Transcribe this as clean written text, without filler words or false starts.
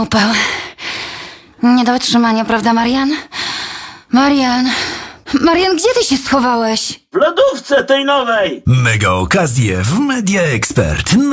upał. Nie do wytrzymania, prawda, Marian? Marian, gdzie ty się schowałeś? W lodówce tej nowej! Mega okazje w Media Expert.